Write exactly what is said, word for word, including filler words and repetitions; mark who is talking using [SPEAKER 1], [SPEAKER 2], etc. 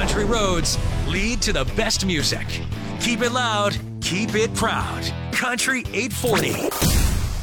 [SPEAKER 1] country roads lead to the best music. Keep it loud, keep it proud. Country eight forty.